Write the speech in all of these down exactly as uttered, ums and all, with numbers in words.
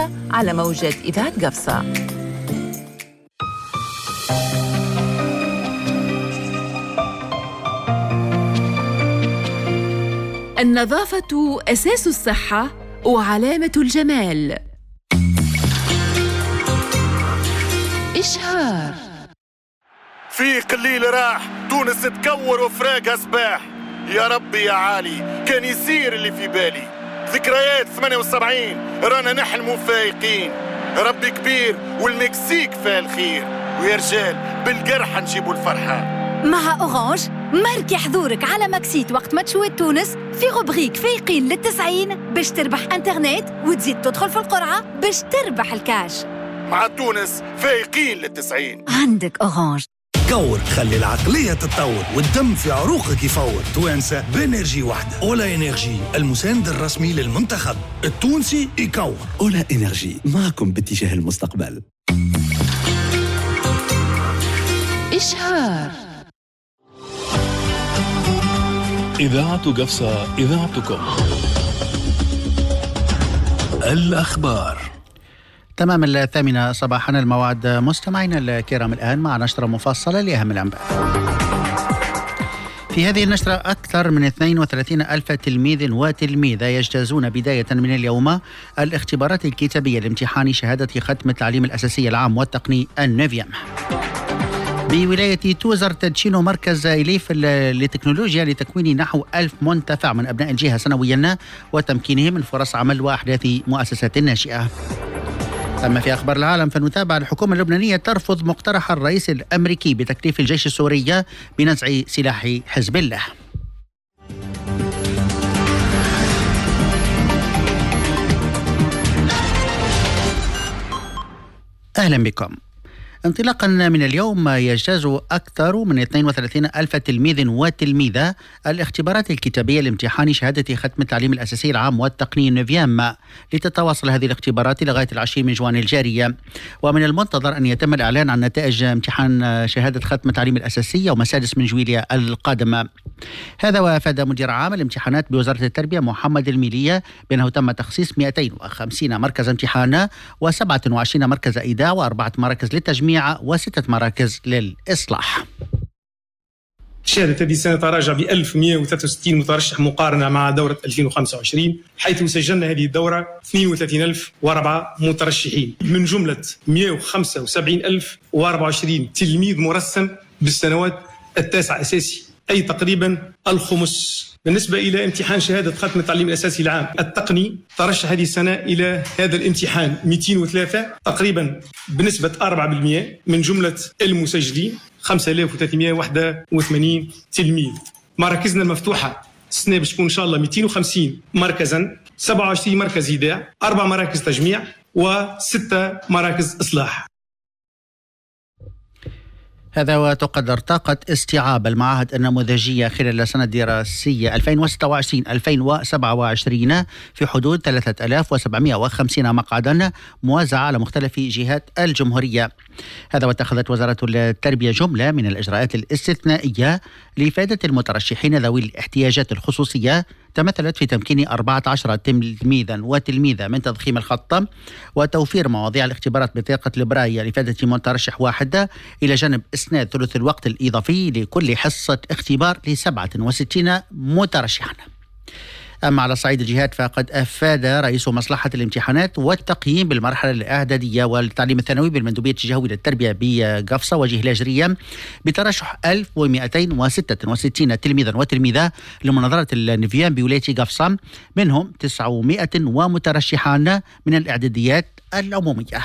قفصة على موجة إذاعة قفصة. النظافة أساس الصحة وعلامة الجمال. إشهار. في قليل راح تونس تكور وفراقها سباح. يا ربي يا عالي كان يصير اللي في بالي. ذكريات ثمانية وسبعين رانا نحلموا فايقين. ربي كبير والمكسيك فيها الخير. ويا رجال بالقرحة نجيبوا الفرحة. مع أورانج ماركي حضورك على مكسيت وقت ما تشوي تونس في غبغيك فايقين للتسعين باش تربح انترنت وتزيد تدخل في القرعة باش تربح الكاش. مع تونس فايقين للتسعين. عندك أورانج. كور خلي العقلية تتطور والدم في عروقك يفور. توانسة بإنرجي واحدة. أولا إنرجي المساند الرسمي للمنتخب التونسي يكور. أولا إنرجي معكم باتجاه المستقبل. إشهار. إذاعة قفصة إذاعتكم. الأخبار. تمام الثامنة صباحا الموعد مستمعينا الكرام الآن مع نشرة مفصلة لأهم الأنباء. في هذه النشرة أكثر من اثنين وثلاثين ألف تلميذ وتلميذة يجتازون بداية من اليوم الاختبارات الكتابية لامتحان شهادة ختم التعليم الأساسي العام والتقني النوفيام. بولاية توزر تدشين مركز إليف للتكنولوجيا لتكوين نحو ألف منتفع من أبناء الجهة سنويا وتمكينهم من فرص عمل وأحداث مؤسسات ناشئة. أما في أخبار العالم فنتابع الحكومة اللبنانية ترفض مقترح الرئيس الأمريكي بتكليف الجيش السوري بنزع سلاح حزب الله. أهلا بكم. انطلاقا من اليوم يجتاز أكثر من اثنين وثلاثين ألف تلميذ وتلميذة الاختبارات الكتابية لامتحان شهادة ختم التعليم الأساسي العام والتقني النوفيام لتتواصل هذه الاختبارات لغاية العشرين من جوان الجارية. ومن المنتظر أن يتم الإعلان عن نتائج امتحان شهادة ختم التعليم الأساسي يوم السادس من جويلية القادم. هذا وأفاد مدير عام الامتحانات بوزارة التربية محمد الميلية بأنه تم تخصيص مئتين وخمسين مركز امتحان وسبعة وعشرين مركز إيداع وأربعة مراكز للتجميع وستة مراكز للإصلاح. شهدت هذه السنة تراجع ب ألف ومئة وثلاثة وستين مترشح مقارنة مع دورة ألفين وخمسة وعشرين، حيث سجلنا هذه الدورة اثنين وثلاثين ألف وأربعة مترشحين من جملة مئة وخمسة وسبعين ألف وأربعة وعشرين تلميذ مرسم بالسنوات التاسعة أساسي، أي تقريبا الخمس. بالنسبة إلى امتحان شهادة ختم التعليم الأساسي العام التقني ترشح هذه السنة إلى هذا الامتحان مئتين وثلاثة تقريبا بنسبة أربعة بالمئة من جملة المسجلين خمسة آلاف وثلاثمئة وواحد وثمانين تلميذ. مراكزنا المفتوحة السنة باش تكون إن شاء الله مئتين وخمسين مركزا، سبعة وعشرين مركز إيداع، أربع مراكز تجميع وستة مراكز إصلاح. هذا وتقدر طاقة استيعاب المعاهد النموذجية خلال السنة الدراسية ألفين وستة وعشرين ألفين وسبعة وعشرين في حدود ثلاثة آلاف وسبعمئة وخمسين مقعدا موزعة على مختلف جهات الجمهورية. هذا واتخذت وزارة التربية جملة من الإجراءات الاستثنائية لفائدة المترشحين ذوي الاحتياجات الخصوصية، تمثلت في تمكين أربعة عشر تلميذا وتلميذة من تضخيم الخط وتوفير مواضيع الاختبارات بطريقة البراية لفائدة مترشح واحد، إلى جانب إسناد ثلث الوقت الإضافي لكل حصة اختبار لسبعة وستين مترشحا. أما على صعيد الجهات فقد أفاد رئيس مصلحة الامتحانات والتقييم بالمرحلة الإعدادية والتعليم الثانوي بالمندوبية التجاوية للتربية بقفصة وجه لاجرية بترشح ألف ومئتين وستة وستين تلميذا وتلميذة لمناظرة النوفيام بولاية قفصة، منهم تسعمئة ومترشحان من الإعداديات العمومية.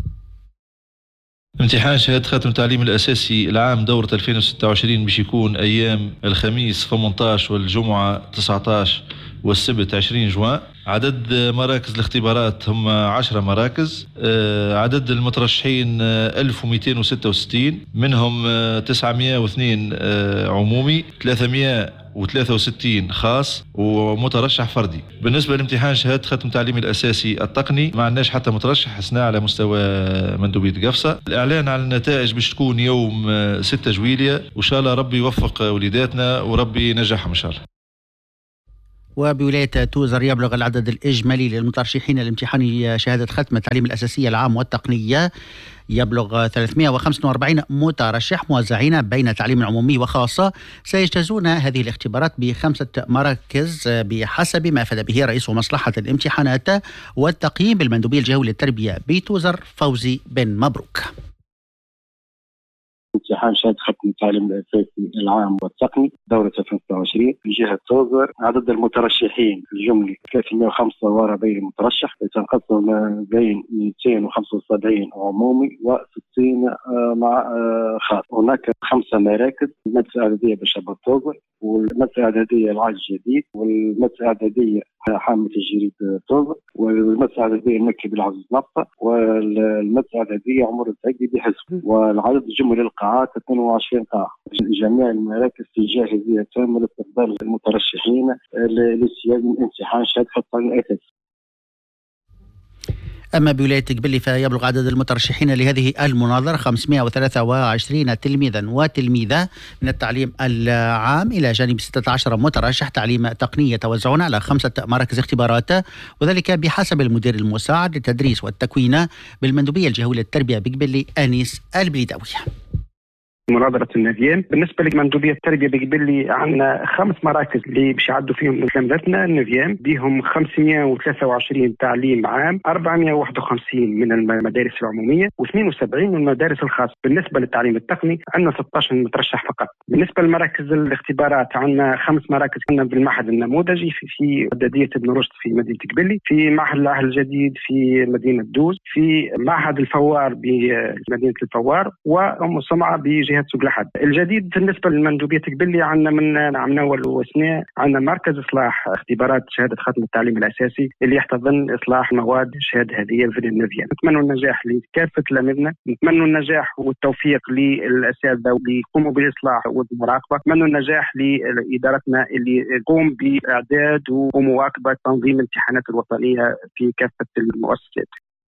امتحان شهادة ختم التعليم الأساسي العام دورة ألفين وستة وعشرين باش يكون أيام الخميس ثمانية عشر والجمعة تسعة عشر والسبت عشرين جوان. عدد مراكز الاختبارات هم عشرة مراكز. عدد المترشحين ألف ومئتين وستة وستين، منهم تسعمئة واثنين عمومي، ثلاثمئة وثلاثة وستين خاص ومترشح فردي. بالنسبة لامتحان شهادة ختم التعليم الأساسي التقني ما عندناش حتى مترشح حسنا على مستوى مندوبية قفصة. الإعلان على النتائج باش تكون يوم ستة جويلية، وإن شاء الله ربي يوفق وليداتنا وربي ينجحهم إن شاء الله. وبولاية توزر يبلغ العدد الإجمالي للمترشحين لامتحان شهادة ختم التعليم الأساسي العام والتقنية يبلغ ثلاثمائة وخمسة وأربعين مترشح موزعين بين تعليم عمومي وخاصة. سيجتازون هذه الاختبارات بخمسة مراكز بحسب ما أفاد به رئيس مصلحة الامتحانات والتقييم بالمندوبية الجهوي للتربية بتوزر فوزي بن مبروك. امتحان شهادة ختم التعليم الأساسي العام والتقني دورة ألفين وستة وعشرين في جهة توزر. عدد المترشحين الجملي ثلاثمائة وخمسة وأربعين مترشح، يتنقسم بين مئتين وخمسة وسبعين عمومي وستين مع خاص. هناك خمسة مراكز: المدرسة الإعدادية بشباب توزر، والمدرسة الإعدادية العاج الجديد، والمدرسة الإعدادية حامة الجريد توزر، والمدرسة الإعدادية المكي بالعزيز نفطة، والمدرسة الإعدادية عمر التعقي بحزب. والعدد الجملي للقاعات اثنين وعشرين قاعة. جميع المراكز في جاهزية تامة لاستقبال المترشحين لاجتياز امتحان شهادة التعليم الأساسي. أما بولاية قبلي فيبلغ عدد المترشحين لهذه المناظرة خمسمائة وثلاثة وعشرين تلميذا وتلميذة من التعليم العام، إلى جانب ستة عشر مترشح تعليم تقنية يتوزعون على خمسة مراكز اختبارات، وذلك بحسب المدير المساعد للتدريس والتكوين بالمندوبية الجهوية للتربية بقبلي أنيس البليداوي. مناظرة النفيان. بالنسبة لمندوبية التربية بقبلي عندنا خمس مراكز اللي باش يعدوا فيهم تلامذتنا النفيان، بهم خمسمائة وثلاثة وعشرين تعليم عام، أربعمائة وواحد وخمسين من المدارس العمومية واثنين وسبعين من المدارس الخاصة. بالنسبة للتعليم التقني عندنا ستة عشر مترشح فقط. بالنسبة لمراكز الاختبارات عندنا خمس مراكز. عندنا بالمعهد النموذجي في في إعدادية ابن رشد في مدينة قبلي، في معهد العهد الجديد في مدينة دوز، في معهد الفوار بمدينة الفوار، وأم سمعة بجهة سوق لحد. الجديد بالنسبه للمندوبيه قبلي عندنا من عام اول وسنه عندنا مركز اصلاح اختبارات شهاده ختم التعليم الاساسي اللي يحتضن اصلاح مواد الشهاده هذه في النفيان. نتمنى النجاح لكافه تلاميذنا، نتمنى النجاح والتوفيق للاساتذه اللي يقوموا بالاصلاح والمراقبه، نتمنى النجاح لادارتنا اللي تقوم باعداد ومواكبه تنظيم الامتحانات الوطنيه في كافه المؤسسات.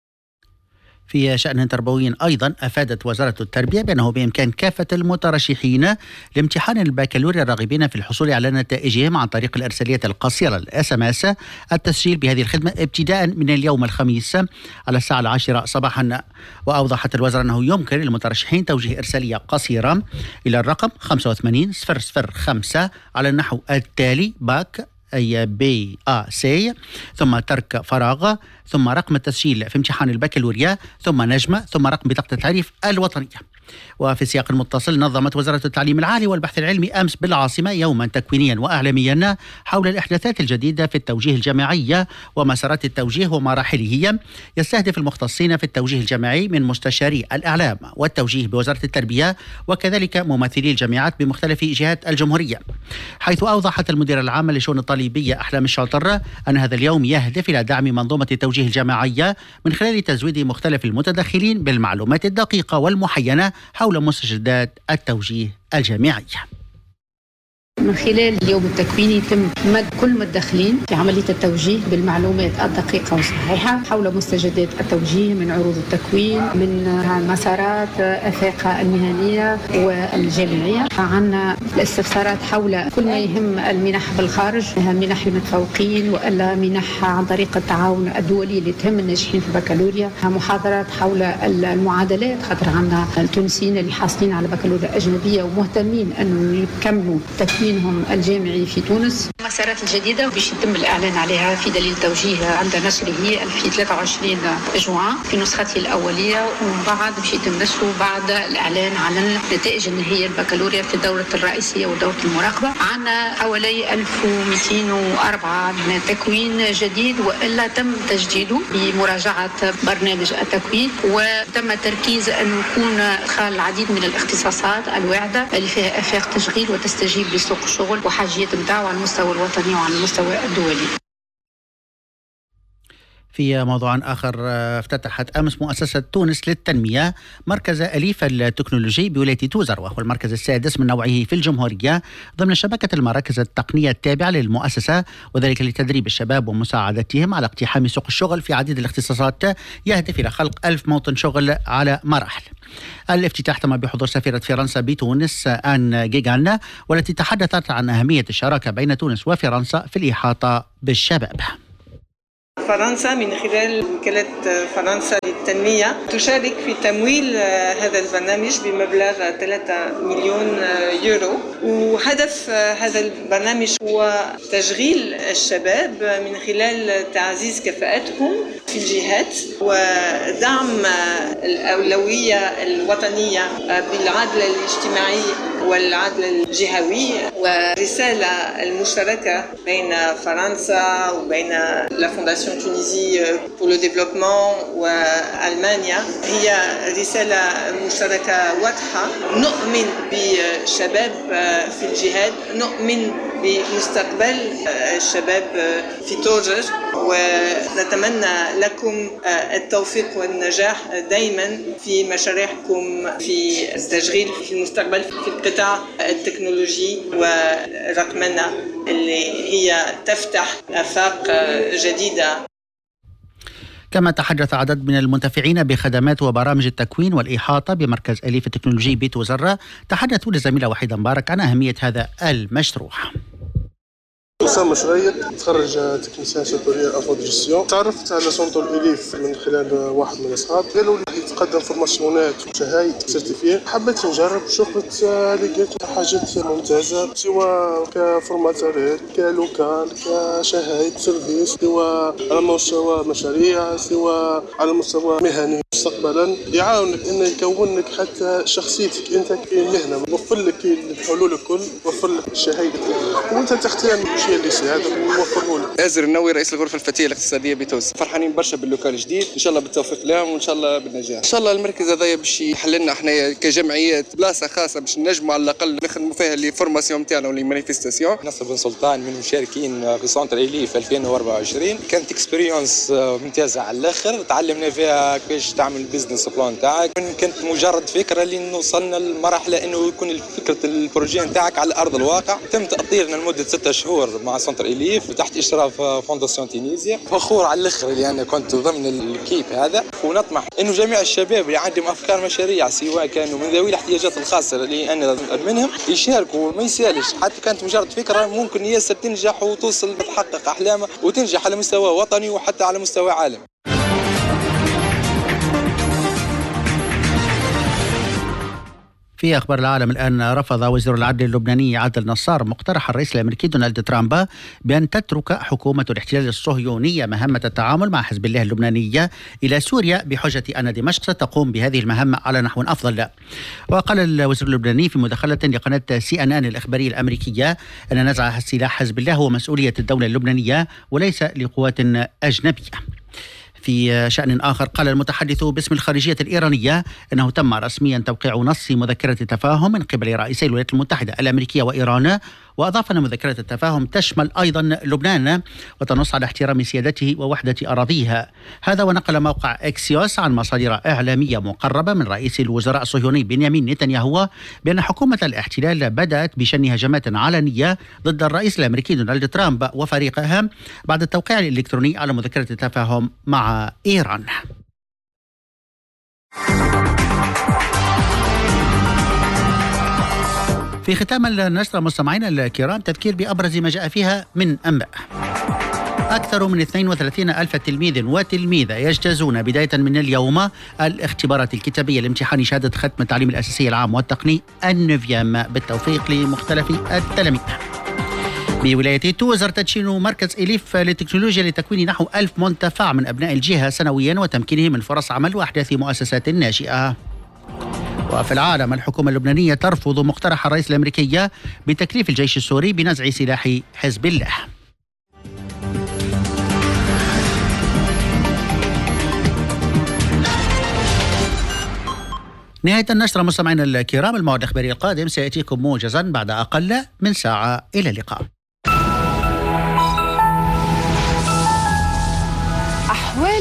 في شأن تربوي أيضا أفادت وزارة التربية بأنه بإمكان كافة المترشحين لامتحان البكالوريا الراغبين في الحصول على نتائجهم عن طريق الإرسالية القصيرة الإس إم إس التسجيل بهذه الخدمة ابتداء من اليوم الخميس على الساعة العاشرة صباحا. وأوضحت الوزارة أنه يمكن للمترشحين توجيه إرسالية قصيرة إلى الرقم خمسة وثمانين صفر صفر خمسة على النحو التالي: باك أي بي آ سي، ثم ترك فراغ، ثم رقم التسجيل في امتحان البكالوريا، ثم نجمة، ثم رقم بطاقة التعريف الوطنية. وفي سياق متصل نظمت وزارة التعليم العالي والبحث العلمي أمس بالعاصمة يوما تكوينيا وإعلاميا حول الإحداثات الجديدة في التوجيه الجامعي ومسارات التوجيه ومراحله، يستهدف المختصين في التوجيه الجامعي من مستشاري الإعلام والتوجيه بوزارة التربية وكذلك ممثلي الجامعات بمختلف جهات الجمهورية، حيث أوضحت المديرة العامة لشؤون الطالبية أحلام الشاطر أن هذا اليوم يهدف إلى دعم منظومة التوجيه الجامعية من خلال تزويد مختلف المتدخلين بالمعلومات الدقيقة والمحينة حول مستجدات التوجيه الجامعي. من خلال اليوم التكويني يتم مد كل المتدخلين في عملية التوجيه بالمعلومات الدقيقة والصحيحة حول مستجدات التوجيه من عروض التكوين، من مسارات الآفاق المهنية والجامعية. عنا الاستفسارات حول كل ما يهم المنح بالخارج، منح المتفوقين وإلا منح عن طريق التعاون الدولي اللي تهم الناجحين في البكالوريا، محاضرات حول المعادلات خاطر عنا التونسيين اللي حاصلين على بكالوريا أجنبية ومهتمين أنه يكملوا تكوين الجامعي في تونس. المسارات الجديدة باش يتم الإعلان عليها في دليل توجيه عند نشره في ثلاثة وعشرين جوان في نسخته الأولية، ومن بعد باش يتم نشره بعد الإعلان على نتائج النهائية البكالوريا في الدورة الرئيسية ودورة المراقبة. عنا حوالي ألف ومئتين وأربعة من تكوين جديد وإلا تم تجديده بمراجعة برنامج التكوين، وتم التركيز أن يكون إدخال العديد من الاختصاصات الواعدة اللي فيها آفاق تشغيل وتستجيب لسوق الشغل وحاجيات نتاعو على المستوى الوطني وعلى المستوى الدولي. في موضوع آخر، افتتحت أمس مؤسسة تونس للتنمية مركز أليف التكنولوجي بولاية توزر، وهو المركز السادس من نوعه في الجمهورية ضمن شبكة المراكز التقنية التابعة للمؤسسة، وذلك لتدريب الشباب ومساعدتهم على اقتحام سوق الشغل في عديد الاختصاصات، يهدف إلى خلق ألف موطن شغل على مراحل. الافتتاح تم بحضور سفيرة فرنسا بتونس آن جيغان، والتي تحدثت عن أهمية الشراكة بين تونس وفرنسا في الإحاطة بالشباب. فرنسا من خلال وكالة فرنسا للتنمية تشارك في تمويل هذا البرنامج بمبلغ ثلاثة مليون يورو، وهدف هذا البرنامج هو تشغيل الشباب من خلال تعزيز كفاءتهم في الجهات ودعم الأولوية الوطنية بالعدل الاجتماعي والعدل الجهوي، ورسالة المشتركة بين فرنسا وبين لا فونداسيون تونيزي pour le développement وألمانيا هي رسالة مشتركة واضحة. نؤمن بشباب في الجهاد، نؤمن بمستقبل الشباب في توجر، ونتمنى لكم التوفيق والنجاح دائما في مشاريعكم في التشغيل في المستقبل في القطاع التكنولوجي والرقمنة اللي هي تفتح آفاق جديدة. كما تحدث عدد من المنتفعين بخدمات وبرامج التكوين والإحاطة بمركز أليف التكنولوجي بتوزر، تحدثوا لزميلة وحيدة مبارك عن أهمية هذا المشروع. أسامة شغير، تخرج تكنيسيان سوبيريور افون دو جيستيون. تعرفت على سونتور إليف من خلال واحد من الاصحاب، قالوا لي يتقدم فورماسيونات وشهايد سيرتيفيي. حبيت نجرب، شفت لقيت حاجات ممتازه سواء كفورماتورات كلوكال كشهايد سيرفيس، سواء على مستوى مشاريع سواء على مستوى مهني مستقبلا، يعاونك انه يكون لك حتى شخصيتك انت كمهنه. وفر لك الحلول الكل، وفر لك الشهايد وانت تختار الشيء اللي يساعد ووفره لك. آزر النووي رئيس الغرفه الفتيه الاقتصاديه بتونس. فرحانين برشا باللوكال الجديد، ان شاء الله بالتوفيق لهم وان شاء الله بالنجاح. ان شاء الله المركز هذايا باش يحل لنا احنا كجمعيات بلاصه خاصه باش نجموا على الاقل نخدموا فيها لي فورماسيون نتاعنا ولي مانيفيستاسيون. نصر بن سلطان من المشاركين في سونتر إليف ألفين وأربعة وعشرين. كانت اكسبيريونس ممتازه على الاخر، تعلمنا فيها كيفاش تعمل البيزنس بلان تاعك. كانت مجرد فكره اللي نوصلنا لمرحله انه يكون فكره البروجي نتاعك على ارض الواقع. تم تاطيرنا لمده ستة شهور مع سونتر إليف تحت اشراف فونداسيون تونيزيا. فخور على الاخر اللي انا كنت ضمن الكيب هذا، ونطمح انه جميع الشباب اللي عندهم افكار مشاريع سواء كانوا من ذوي الاحتياجات الخاصه اللي انا منهم يشاركوا. ما يسالش حتى كانت مجرد فكره ممكن ياسر تنجح وتوصل تحقق احلامها وتنجح على مستوى وطني وحتى على مستوى عالمي. في أخبار العالم الآن، رفض وزير العدل اللبناني عادل نصار مقترح الرئيس الأمريكي دونالد ترامب بأن تترك حكومة الاحتلال الصهيونية مهمة التعامل مع حزب الله اللبنانية إلى سوريا بحجة أن دمشق ستقوم بهذه المهمة على نحو أفضل. وقال الوزير اللبناني في مداخلة لقناة سي أن أن الإخبارية الأمريكية أن نزع سلاح حزب الله هو مسؤولية الدولة اللبنانية وليس لقوات أجنبية. في شأن آخر، قال المتحدث باسم الخارجية الإيرانية أنه تم رسميا توقيع نص مذكرة تفاهم من قبل رئيسي الولايات المتحدة الأمريكية وإيران، وأضاف أن مذكرة التفاهم تشمل أيضا لبنان وتنص على احترام سيادته ووحدة أراضيها. هذا ونقل موقع إكسيوس عن مصادر إعلامية مقربة من رئيس الوزراء الصهيوني بنيامين نتنياهو بأن حكومة الاحتلال بدأت بشن هجمات علنية ضد الرئيس الأمريكي دونالد ترامب وفريقه بعد التوقيع الإلكتروني على مذكرة التفاهم مع إيران. في ختام النشرة مستمعينا الكرام، تذكير بأبرز ما جاء فيها من أنباء. أكثر من اثنين وثلاثين ألف تلميذ وتلميذة يجتازون بداية من اليوم الاختبارات الكتابية لامتحان شهادة ختم التعليم الأساسي العام والتقني النوفيام بالتوفيق لمختلف التلاميذ. بولاية توزر تدشين مركز إليف للتكنولوجيا لتكوين نحو ألف منتفع من أبناء الجهة سنويا وتمكينهم من فرص عمل وأحداث مؤسسات ناشئة. وفي العالم، الحكومة اللبنانية ترفض مقترح الرئيس الأمريكي بتكليف الجيش السوري بنزع سلاح حزب الله. نهاية النشرة مستمعينا الكرام، الموعد الإخباري القادم سيأتيكم موجزا بعد أقل من ساعة. إلى اللقاء. أحوال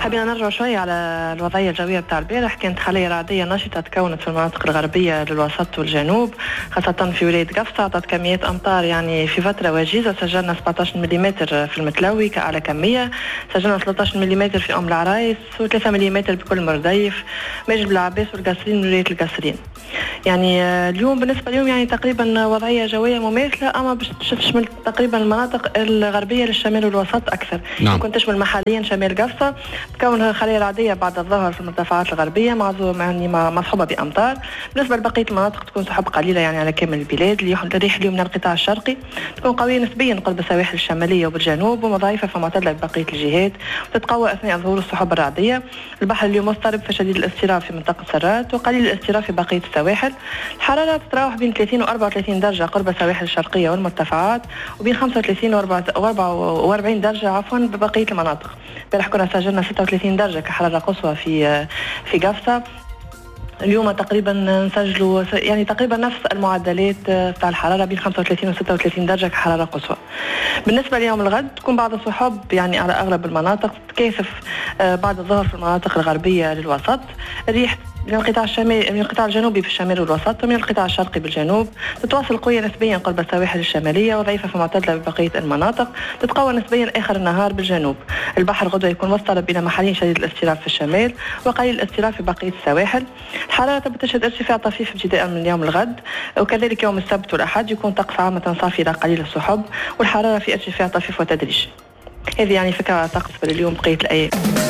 حبينا نرجع شوية على الوضعية الجوية بتاع البارح. كانت خلية رعدية نشطة تكونت في المناطق الغربية للوسط والجنوب، خاصة في ولاية قفصة. عطت كميات أمطار يعني في فترة وجيزة، سجلنا سبعطاش ملم في المتلوي كأعلى كمية، سجلنا ثلاثطاش ملم في أم العرايس وثلاثة ملم بكل مرديف، ماجد بالعباس والقصرين من ولاية القصرين. يعني اليوم بالنسبة اليوم يعني تقريبا وضعية جوية مماثلة، أما باش تشمل تقريبا المناطق الغربية للشمال والوسط أكثر. نعم. ممكن تشمل محليا شمال قفصة، تكون خلية رعدية بعد الظهر في المرتفعات الغربية معظم يعني مصحوبة بأمطار. بالنسبة لبقية المناطق تكون سحب قليلة يعني على كامل البلاد. الريح اليوم من القطاع الشرقي تكون قوية نسبيا قرب السواحل الشمالية وبالجنوب، ومضاعفة فمعتدلة ببقية الجهات، وتتقوى أثناء ظهور السحب الرعدية. البحر اليوم مضطرب فشديد الاضطراب في منطقة سرات وقليل الاضطراب في بقية السواحل. الحرارة تتراوح بين ثلاثين و أربعة وثلاثين درجة قرب السواحل الشرقية والمرتفعات، وبين خمسة وثلاثين و أربعة وأربعين درجة عفوا ببقية المناطق. امبارح كنا سجلنا ستة وثلاثين درجة كحرارة قصوى في في قفصة. اليوم تقريبا نسجلوا يعني تقريبا نفس المعدلات تاع الحراره بين خمسة وثلاثين و ستة وثلاثين درجه كحراره قصوى. بالنسبه ليوم الغد تكون بعض السحب يعني على اغلب المناطق، تكاثف بعد الظهر في المناطق الغربيه للوسط. الريح من القطاع الشمالي من القطاع الجنوبي في الشمال والوسط، ومن القطاع الشرقي بالجنوب، تتواصل قويه نسبيا قرب السواحل الشماليه وضعيفه فمعتدله ببقيه المناطق، تتقوى نسبيا اخر النهار بالجنوب. البحر غدوه يكون مضطرب الى محلين شديد الاضطراب في الشمال وقليل الاضطراب في بقيه السواحل. الحراره تشهد ارتفاع طفيف ابتداء من يوم الغد، وكذلك يوم السبت والاحد يكون طقس عامه صافي الى قليل السحب، والحراره في ارتفاع طفيف وتدريجي. هذه يعني فكره طقس لليوم بقيه الايام.